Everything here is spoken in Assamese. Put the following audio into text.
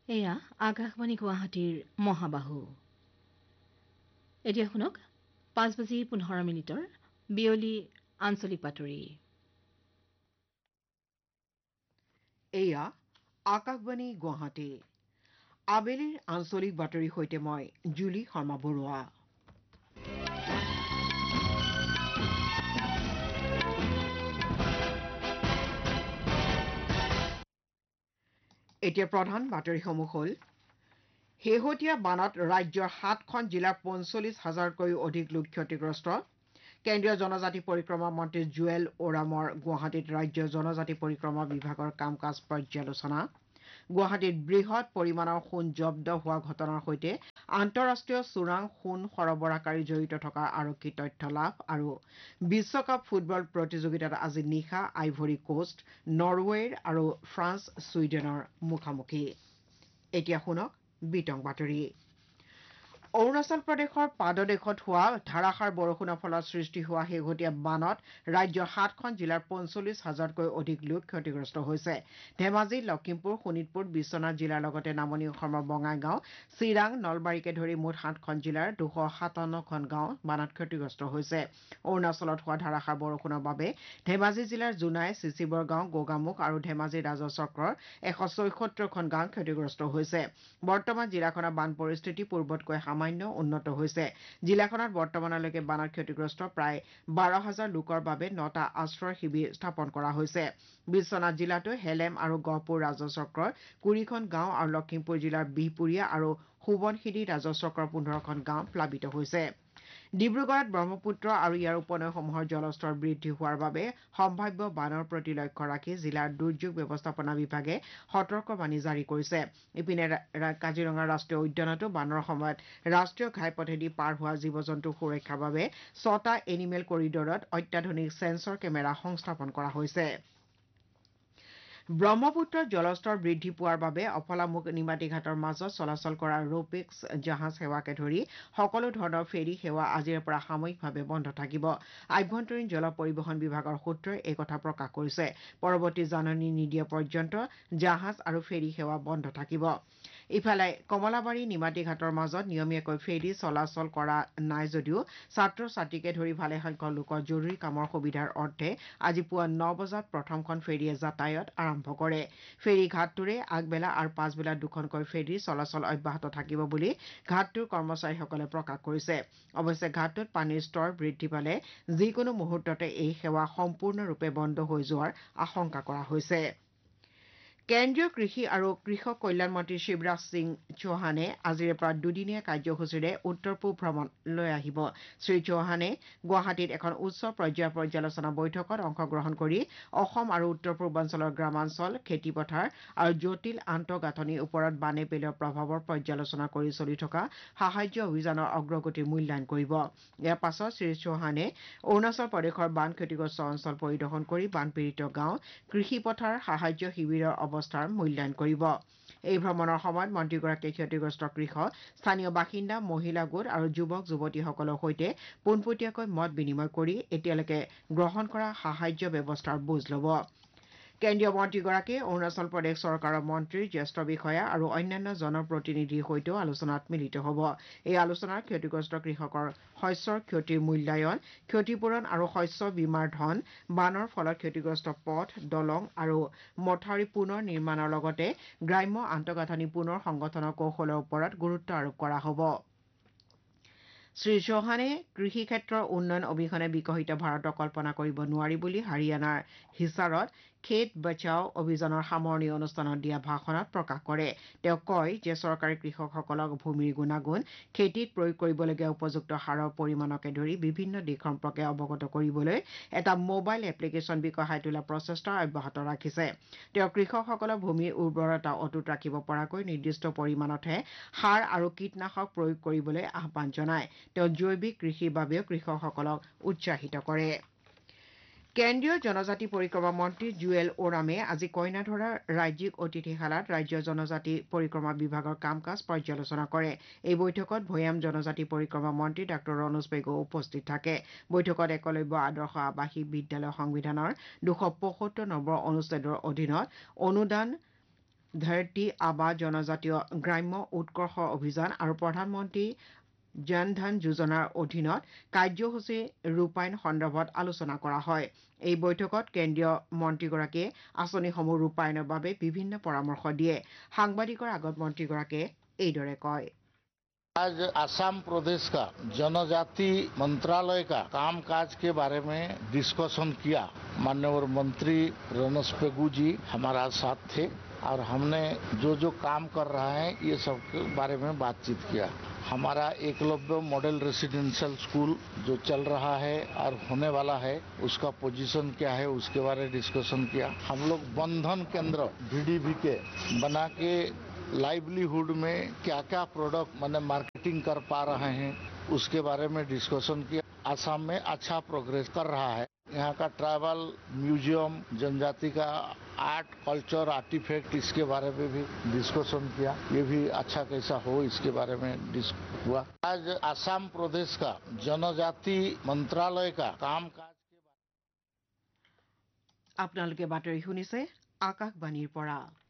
এয়া আকাশবাণী গুৱাহাটীৰ মহাবাহু এতিয়া শুনক 5:15 বিয়লি আঞ্চলিক বাতৰি এয়া আকাশবাণী গুৱাহাটী আবেলিৰ আঞ্চলিক বাতৰিৰ সৈতে মই জুলি শৰ্মা বৰুৱা এতিয়া প্ৰধান বাতৰিসমূহ হ'ল শেহতীয়া বানত ৰাজ্যৰ 7খন জিলাৰ ৪৫,০০০কৈও অধিক লোক ক্ষতিগ্ৰস্ত কেন্দ্ৰীয় জনজাতি পৰিক্ৰমা মন্ত্ৰী জুৱেল ওৰামৰ গুৱাহাটীত ৰাজ্য জনজাতি পৰিক্ৰমা বিভাগৰ কাম কাজ পৰ্যালোচনা গুৱাহাটীত বৃহৎ পৰিমাণৰ সোণ জব্দ হোৱা ঘটনাৰ সৈতে আন্তঃৰাষ্ট্ৰীয় চোৰাং সোণ সৰবৰাহকাৰী জড়িত থকা আৰক্ষী তথ্য লাভ আৰু বিশ্বকাপ ফুটবল প্ৰতিযোগিতাত আজি নিশা আইভৰী কোষ্ট নৰৱেৰ আৰু ফ্ৰান্স ছুইডেনৰ মুখামুখি এতিয়া শুনক বিতং বাতৰি অৰুণাচল প্ৰদেশৰ পাদদেশত হোৱা ধাৰাসাৰ বৰষুণৰ ফলত সৃষ্টি হোৱা শেহতীয়া বানত ৰাজ্যৰ 7খন জিলাৰ ৪৫,০০০কৈ অধিক লোক ক্ষতিগ্ৰস্ত হৈছে ধেমাজি লখিমপুৰ শোণিতপুৰ বিশ্বনাথ জিলাৰ লগতে নামনি অসমৰ বঙাইগাঁও চিৰাং নলবাৰীকে ধৰি মুঠ 7খন জিলাৰ 257খন গাঁও বানত ক্ষতিগ্ৰস্ত হৈছে অৰুণাচলত হোৱা ধাৰাসাৰ বৰষুণৰ বাবে ধেমাজি জিলাৰ জোনাই চিচিবৰগাঁও গোগামুখ আৰু ধেমাজি ৰাজহ চক্ৰৰ 174খন গাঁও ক্ষতিগ্ৰস্ত হৈছে বৰ্তমান জিলাখনৰ বান পৰিস্থিতি পূৰ্বতকৈ সামান্য উন্নত হৈছে জিলাখনত বৰ্তমানলৈকে বানত ক্ষতিগ্ৰস্ত প্ৰায় 12,000 লোকৰ বাবে 9টা আশ্ৰয় শিবিৰ স্থাপন কৰা হৈছে বিশ্বনাথ জিলাতো হেলেম আৰু গহপুৰ ৰাজহ চক্ৰৰ 20খন গাঁও আৰু লখিমপুৰ জিলাৰ বিহপুৰীয়া আৰু সুবনশিৰি ৰাজহ চক্ৰৰ 15খন গাঁও প্লাবিত হৈছে ডিব্ৰুগড়ত ব্ৰহ্মপুত্ৰ আৰু ইয়াৰ উপনৈসমূহৰ জলস্তৰ বৃদ্ধি হোৱাৰ বাবে সম্ভাৱ্য বানৰ প্ৰতি লক্ষ্য ৰাখি জিলাৰ দুৰ্যোগ ব্যৱস্থাপনা বিভাগে সতৰ্কবাণী জাৰি কৰিছে ইপিনে কাজিৰঙা ৰাষ্ট্ৰীয় উদ্যানতো বানৰ সময়ত ৰাষ্ট্ৰীয় ঘাইপথেদি পাৰ হোৱা জীৱ জন্তুৰ সুৰক্ষাৰ বাবে 6টা এনিমেল কৰিডৰত অত্যাধুনিক সেন্সৰ কেমেৰা সংস্থাপন কৰা হৈছে ব্ৰহ্মপুত্ৰৰ জলস্তৰ বৃদ্ধি পোৱাৰ বাবে অফলামুখ নিমাতী ঘাটৰ মাজত চলাচল কৰা ৰোপেক্স জাহাজ সেৱাকে ধৰি সকলো ধৰণৰ ফেৰী সেৱা আজিৰে পৰা সাময়িকভাৱে বন্ধ থাকিব আভ্যন্তৰীণ জল পৰিবহণ বিভাগৰ সূত্ৰই এই কথা প্ৰকাশ কৰিছে পৰৱৰ্তী জাননী নিদিয়া পৰ্যন্ত জাহাজ আৰু ফেৰী সেৱা বন্ধ থাকিব ইফালে কমলাবাৰী নিমাতী ঘাটৰ মাজত নিয়মীয়াকৈ ফেৰী চলাচল কৰা নাই যদিও ছাত্ৰ ছাত্ৰীকে ধৰি ভালেসংখ্যক লোকৰ জৰুৰী কামৰ সুবিধাৰ অৰ্থে আজি পুৱা 9 বজাত প্ৰথমখন ফেৰীয়ে যাতায়াত আৰম্ভ কৰে ফেৰী ঘাটটোৰে আগবেলা আৰু পাছবেলা দুখনকৈ ফেৰী চলাচল অব্যাহত থাকিব বুলি ঘাটটোৰ কৰ্মচাৰীসকলে প্ৰকাশ কৰিছে অৱশ্যে ঘাটটোত পানীৰ স্তৰ বৃদ্ধি পালে যিকোনো মুহূৰ্ততে এই সেৱা সম্পূৰ্ণৰূপে বন্ধ হৈ যোৱাৰ আশংকা কৰা হৈছে কেন্দ্ৰীয় কৃষি আৰু কৃষক কল্যাণ মন্ত্ৰী শিৱৰাজ সিং চৌহানে আজিৰে পৰা দুদিনীয়া কাৰ্যসূচীৰে উত্তৰ পূব ভ্ৰমণলৈ আহিব শ্ৰীচৌহানে গুৱাহাটীত এখন উচ্চ পৰ্যায়ৰ পৰ্যালোচনা বৈঠকত অংশগ্ৰহণ কৰি অসম আৰু উত্তৰ পূৰ্বাঞ্চলৰ গ্ৰামাঞ্চল খেতিপথাৰ আৰু জটিল আন্তঃগাঁথনিৰ ওপৰত বানে পেলোৱা প্ৰভাৱৰ পৰ্যালোচনা কৰি চলি থকা সাহায্য অভিযানৰ অগ্ৰগতিৰ মূল্যায়ন কৰিব ইয়াৰ পাছত শ্ৰীচৌহানে অৰুণাচল প্ৰদেশৰ বান ক্ষতিগ্ৰস্ত অঞ্চল পৰিদৰ্শন কৰি বানপীড়িত গাঁও কৃষিপথাৰ সাহায্য শিবিৰৰ অৱস্থাৰ মূল্যায়ন কৰিব এই ভ্ৰমণৰ সময়ত মন্ত্ৰীগৰাকীয়ে ক্ষতিগ্ৰস্ত কৃষক স্থানীয় বাসিন্দা মহিলা গোট আৰু যুৱক যুৱতীসকলৰ সৈতে পোনপটীয়াকৈ মত বিনিময় কৰি এতিয়ালৈকে গ্ৰহণ কৰা সাহায্য ব্যৱস্থাৰ বুজ ল'ব কেন্দ্ৰীয় মন্ত্ৰীগৰাকীয়ে অৰুণাচল প্ৰদেশ চৰকাৰৰ মন্ত্ৰী জ্যেষ্ঠ বিষয়া আৰু অন্যান্য জনপ্ৰতিনিধিৰ সৈতেও আলোচনাত মিলিত হ'ব এই আলোচনাত ক্ষতিগ্ৰস্ত কৃষকৰ শস্যৰ ক্ষতিৰ মূল্যায়ন ক্ষতিপূৰণ আৰু শস্য বীমাৰ ধন বানৰ ফলত ক্ষতিগ্ৰস্ত পথ দলং আৰু মথাউৰি পুনৰ নিৰ্মাণৰ লগতে গ্ৰাম্য আন্তঃগাঁথনি পুনৰ সংগঠনৰ কৌশলৰ ওপৰত গুৰুত্ব আৰোপ কৰা হ'ব শ্ৰীচৌহানে কৃষি ক্ষেত্ৰৰ উন্নয়ন অবিহনে বিকশিত ভাৰতক কল্পনা কৰিব নোৱাৰি বুলি হাৰিয়ানাৰ হিছাৰত খেত বচাও অভিযানৰ সামৰণি অনুষ্ঠানত দিয়া ভাষণত প্ৰকাশ কৰে তেওঁ কয় যে চৰকাৰে কৃষকসকলক ভূমিৰ গুণাগুণ খেতিত প্ৰয়োগ কৰিবলগীয়া উপযুক্ত সাৰৰ পৰিমাণকে ধৰি বিভিন্ন দিশ সম্পৰ্কে অৱগত কৰিবলৈ এটা মোবাইল এপ্লিকেশ্যন বিকশাই তোলাৰ প্ৰচেষ্টা অব্যাহত ৰাখিছে তেওঁ কৃষকসকলৰ ভূমিৰ উৰ্বৰতা অটুট ৰাখিব পৰাকৈ নিৰ্দিষ্ট পৰিমাণতহে সাৰ আৰু কীটনাশক প্ৰয়োগ কৰিবলৈ আহ্বান জনায় তেওঁ জৈৱিক কৃষিৰ বাবেও কৃষকসকলক উৎসাহিত কৰে কেন্দ্ৰীয় জনজাতি পৰিক্ৰমা মন্ত্ৰী জুৱেল ওৰামে আজি কইনাধৰা ৰাজ্যিক অতিথিশালাত ৰাজ্য জনজাতি পৰিক্ৰমা বিভাগৰ কাম কাজ পৰ্যালোচনা কৰে এই বৈঠকত ভৈয়াম জনজাতি পৰিক্ৰমা মন্ত্ৰী ডাঃ ৰণোজ পেগু উপস্থিত থাকে বৈঠকত একলব্য আদৰ্শ আৱাসিক বিদ্যালয় সংবিধানৰ 275 নম্বৰ অনুচ্ছেদৰ অধীনত অনুদান ধৰতী আবা জনজাতীয় গ্ৰাম্য উৎকৰ্ষ অভিযান আৰু প্ৰধানমন্ত্ৰী জন ধন যোজনাৰ অধীনত কাৰ্যসূচী ৰূপায়ণ সন্দৰ্ভত আলোচনা কৰা হয়। এই বৈঠকত কেন্দ্ৰীয় মন্ত্ৰীগৰাকীয়ে আঁচনিসমূহ ৰূপায়ণৰ বাবে বিভিন্ন পৰামৰ্শ দিয়ে। সাংবাদিকৰ আগত মন্ত্ৰীগৰাকীয়ে এইদৰে কয়। आज असम प्रदेश का जनजाति मंत्रालय का कामकाज के बारे में डिस्कशन किया। माननीय मंत्री रमेश पेगू जी हमारा साथ थे और हमने जो काम कर रहा है ये सब के बारे में बातचीत किया। हमारा एकलव्य मॉडल रेसिडेंशियल स्कूल जो चल रहा है और होने वाला है उसका पोजीशन क्या है उसके बारे में डिस्कशन किया। हम लोग बंधन केंद्र VDB के बना के लाइवलीहुड में क्या क्या प्रोडक्ट माने मार्केटिंग कर पा रहे हैं उसके बारे में डिस्कशन किया। असम में अच्छा प्रोग्रेस कर रहा है। यहाँ का ट्राइबल म्यूजियम जनजाति का आर्ट कल्चर आर्टिफैक्ट इसके बारे में भी डिस्कशन किया। ये भी अच्छा कैसा हो इसके बारे में डिस्कस हुआ। आज असम प्रदेश का जनजाति मंत्रालय का कामकाज আপোনালোকে বাতৰি শুনিছে আকাশবাণীৰ পৰা।